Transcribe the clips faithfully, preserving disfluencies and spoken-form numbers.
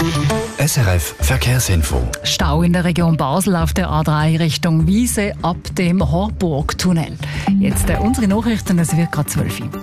S R F Verkehrsinfo. Stau in der Region Basel auf der A drei Richtung Wiese ab dem Horburg-Tunnel. Jetzt äh, unsere Nachrichten, es wird gerade zwölf Uhr.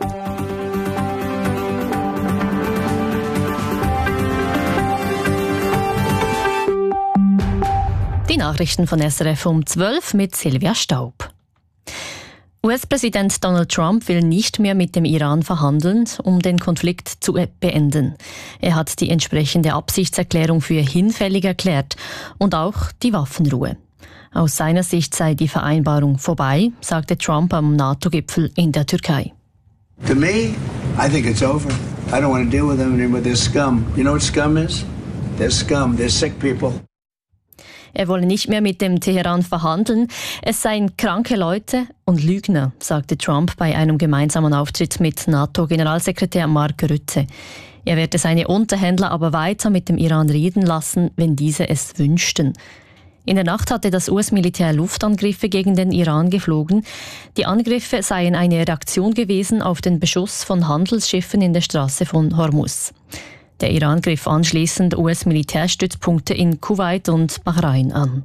Die Nachrichten von S R F um zwölf mit Silvia Staub. U S-Präsident Donald Trump will nicht mehr mit dem Iran verhandeln, um den Konflikt zu beenden. Er hat die entsprechende Absichtserklärung für hinfällig erklärt und auch die Waffenruhe. Aus seiner Sicht sei die Vereinbarung vorbei, sagte Trump am NATO-Gipfel in der Türkei. To me, I think it's over. I don't want to deal with them anymore. They're scum. You know what scum is? They're scum. They're sick people. Er wolle nicht mehr mit dem Teheran verhandeln. Es seien kranke Leute und Lügner, sagte Trump bei einem gemeinsamen Auftritt mit NATO-Generalsekretär Mark Rutte. Er werde seine Unterhändler aber weiter mit dem Iran reden lassen, wenn diese es wünschten. In der Nacht hatte das U S-Militär Luftangriffe gegen den Iran geflogen. Die Angriffe seien eine Reaktion gewesen auf den Beschuss von Handelsschiffen in der Straße von Hormuz. Der Iran griff anschließend U S-Militärstützpunkte in Kuwait und Bahrain an.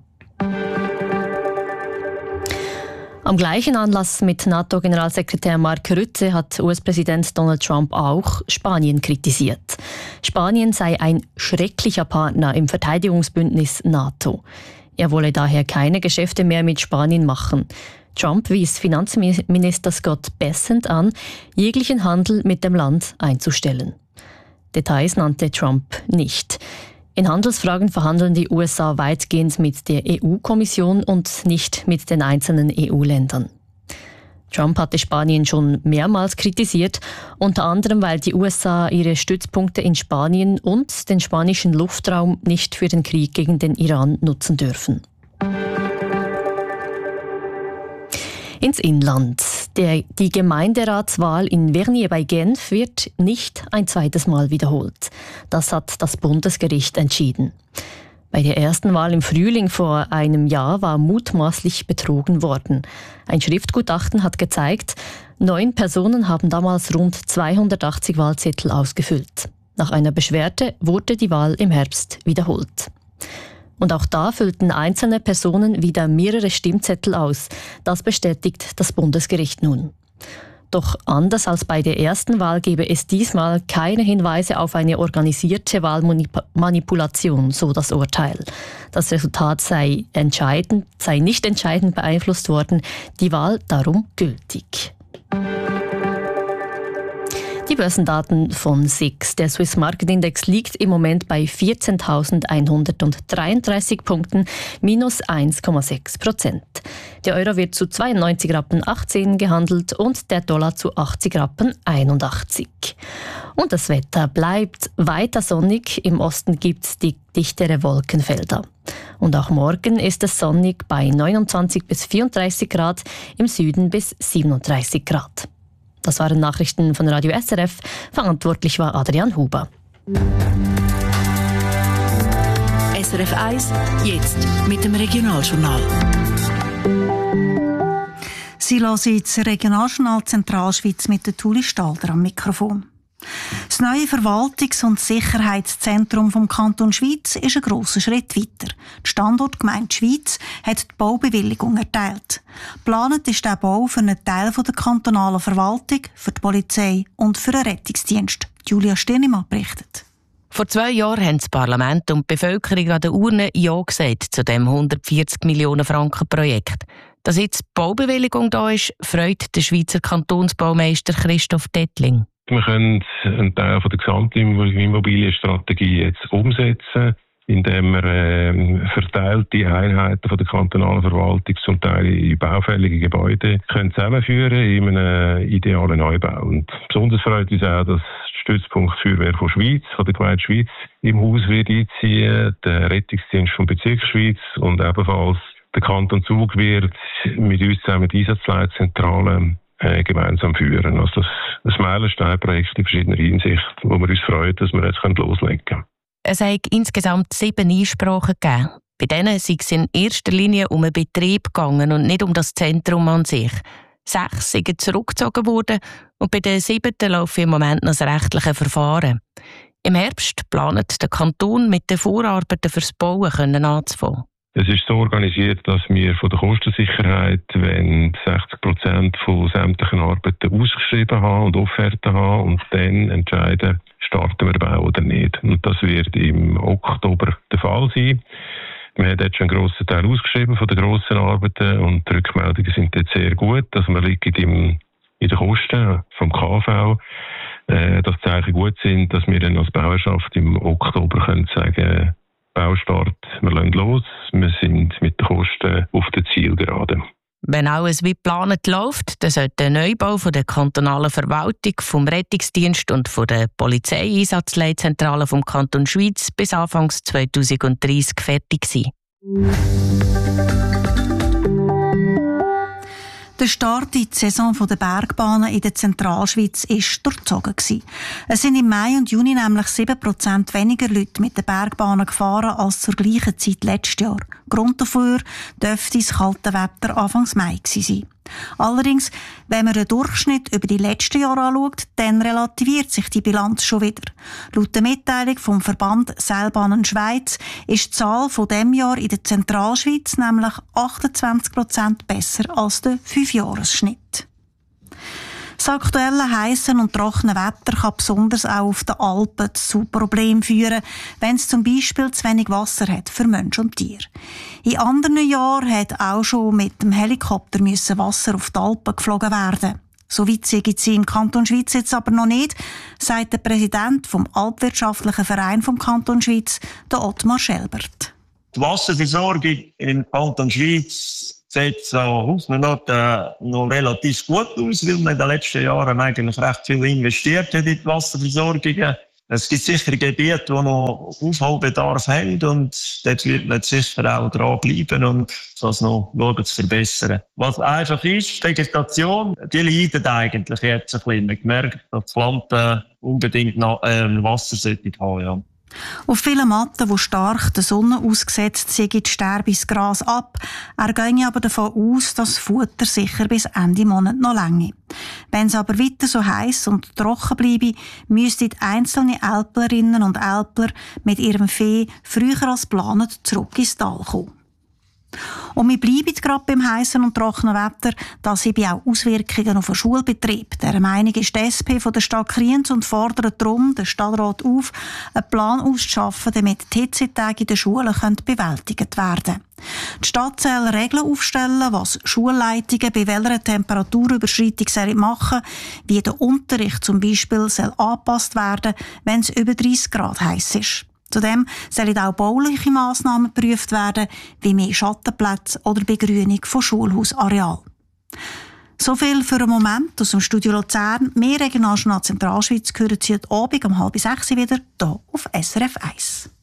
Am gleichen Anlass mit NATO-Generalsekretär Mark Rutte hat U S-Präsident Donald Trump auch Spanien kritisiert. Spanien sei ein schrecklicher Partner im Verteidigungsbündnis NATO. Er wolle daher keine Geschäfte mehr mit Spanien machen. Trump wies Finanzminister Scott Bessent an, jeglichen Handel mit dem Land einzustellen. Details nannte Trump nicht. In Handelsfragen verhandeln die U S A weitgehend mit der E U-Kommission und nicht mit den einzelnen E U-Ländern. Trump hatte Spanien schon mehrmals kritisiert, unter anderem, weil die U S A ihre Stützpunkte in Spanien und den spanischen Luftraum nicht für den Krieg gegen den Iran nutzen dürfen. Ins Inland. Der, die Gemeinderatswahl in Vernier bei Genf wird nicht ein zweites Mal wiederholt. Das hat das Bundesgericht entschieden. Bei der ersten Wahl im Frühling vor einem Jahr war mutmaßlich betrogen worden. Ein Schriftgutachten hat gezeigt, neun Personen haben damals rund zweihundertachtzig Wahlzettel ausgefüllt. Nach einer Beschwerde wurde die Wahl im Herbst wiederholt. Und auch da füllten einzelne Personen wieder mehrere Stimmzettel aus. Das bestätigt das Bundesgericht nun. Doch anders als bei der ersten Wahl gebe es diesmal keine Hinweise auf eine organisierte Wahlmanipulation, so das Urteil. Das Resultat sei entscheidend, sei nicht entscheidend beeinflusst worden, die Wahl darum gültig. Die Börsendaten von S I X. Der Swiss Market Index liegt im Moment bei vierzehntausendeinhundertdreiunddreißig Punkten, minus eins Komma sechs Prozent. Der Euro wird zu zweiundneunzig Rappen achtzehn gehandelt und der Dollar zu achtzig Rappen einundachtzig. Und das Wetter bleibt weiter sonnig. Im Osten gibt es die dichtere Wolkenfelder. Und auch morgen ist es sonnig bei neunundzwanzig bis vierunddreißig Grad, im Süden bis siebenunddreißig Grad. Das waren Nachrichten von Radio S R F. Verantwortlich war Adrian Huber. S R F eins, jetzt mit dem Regionaljournal. Sie hören jetzt das Regionaljournal Zentralschweiz mit der Tuli Stalder am Mikrofon. Das neue Verwaltungs- und Sicherheitszentrum vom Kanton Schwyz ist ein grosser Schritt weiter. Die Standortgemeinde Schwyz hat die Baubewilligung erteilt. Geplant ist der Bau für einen Teil der kantonalen Verwaltung, für die Polizei und für den Rettungsdienst. Julia Stirnimann berichtet. Vor zwei Jahren haben das Parlament und die Bevölkerung an der Urne Ja gesagt zu dem hundertvierzig Millionen Franken Projekt. Dass jetzt die Baubewilligung da ist, freut der Schweizer Kantonsbaumeister Christoph Dettling. Wir können einen Teil von der gesamten Immobilienstrategie jetzt umsetzen, indem wir äh, verteilte Einheiten von der kantonalen Verwaltung zum Teil in baufällige Gebäude können zusammenführen in einem idealen Neubau. Und besonders freut uns auch, dass der Stützpunkt Feuerwehr von Schwyz, von der Gemeinde Schwyz, im Haus wird einziehen, der Rettungsdienst vom Bezirk Schwyz und ebenfalls der Kanton Zug wird mit uns zusammen die Einsatzleitzentrale äh, gemeinsam führen. Also das, das Meilensteinprojekt in verschiedener Hinsicht, wo wir uns freuen, dass wir jetzt loslegen können. Es hat insgesamt sieben Einsprachen gegeben. Bei denen sei es in erster Linie um einen Betrieb gegangen und nicht um das Zentrum an sich. Sechs sind zurückgezogen worden und bei den siebten laufen im Moment noch das rechtliche Verfahren. Im Herbst plant der Kanton mit den Vorarbeiten fürs Bauen anzufangen. Es ist so organisiert, dass wir von der Kostensicherheit, wenn sechzig Prozent von sämtlichen Arbeiten ausgeschrieben haben und Offerten haben und dann entscheiden, starten wir den Bau oder nicht. Und das wird im Oktober der Fall sein. Wir haben jetzt schon einen grossen Teil ausgeschrieben von den grossen Arbeiten und die Rückmeldungen sind jetzt sehr gut. Also wir liegen im, in den Kosten vom K V, äh, dass die Zeichen gut sind, dass wir dann als Bauherrschaft im Oktober können sagen, Baustart, wir lassen los, wir sind mit den Kosten auf der Zielgerade. Wenn alles wie geplant läuft, dann sollte der Neubau von der kantonalen Verwaltung, vom Rettungsdienst und von der Polizeieinsatzleitzentrale vom Kanton Schwyz bis Anfang zwanzig dreißig fertig sein. Der Start in die Saison der Bergbahnen in der Zentralschweiz war durchzogen. Es sind im Mai und Juni nämlich sieben Prozent weniger Leute mit den Bergbahnen gefahren als zur gleichen Zeit letztes Jahr. Grund dafür dürfte das kalte Wetter Anfang Mai gewesen sein. Allerdings, wenn man den Durchschnitt über die letzten Jahre anschaut, dann relativiert sich die Bilanz schon wieder. Laut der Mitteilung vom Verband Seilbahnen Schweiz ist die Zahl von diesem Jahr in der Zentralschweiz nämlich achtundzwanzig Prozent besser als der Fünfjahresschnitt. Das aktuelle heissen und trockene Wetter kann besonders auch auf den Alpen zu Problemen führen, wenn es zum Beispiel zu wenig Wasser hat für Mensch und Tier. In anderen Jahren hat auch schon mit dem Helikopter müssen Wasser auf die Alpen geflogen werden. So weit sind sie im Kanton Schwyz jetzt aber noch nicht, sagt der Präsident vom Alpwirtschaftlichen Verein vom Kanton Schwyz, der Ottmar Schelbert. Die Wasserversorgung im Kanton Schwyz sieht so aus noch, äh, noch relativ gut aus, weil man in den letzten Jahren eigentlich recht viel investiert hat in die Wasserversorgung. Es gibt sicher Gebiete, die noch Aufholbedarf haben und dort wird man sicher auch dranbleiben und das noch schauen zu verbessern. Was einfach ist, die Vegetation, die leidet eigentlich jetzt ein bisschen. Man merkt, dass die Pflanzen unbedingt noch äh, Wasser sollten haben, ja. Auf vielen Matten, die stark der Sonne ausgesetzt sind, sterbe das Gras ab. Er gehe aber davon aus, dass das Futter sicher bis Ende Monat noch lange. Wenn es aber weiter so heiß und trocken bleibe, müssten die einzelnen Älplerinnen und Älpler mit ihrem Vieh früher als geplant zurück ins Tal kommen. Und wir bleiben gerade beim heissen und trockenen Wetter, das habe auch Auswirkungen auf den Schulbetrieb. Der Meinung ist die S P von der Stadt Kriens und fordert darum den Stadtrat auf, einen Plan auszuschaffen, damit die Hitzetage in den Schulen bewältigt werden können. Die Stadt soll Regeln aufstellen, was Schulleitungen bei welcher Temperaturüberschreitung machen sollen, wie der Unterricht zum Beispiel soll angepasst werden, wenn es über dreißig Grad heiß ist. Zudem sollen auch bauliche Massnahmen geprüft werden, wie mehr Schattenplätze oder Begrünung von Schulhausareal. So viel für einen Moment aus dem Studio Luzern. Mehr Regionaljournal Zentralschweiz hören Sie heute Abend um halb sechs wieder hier auf S R F eins.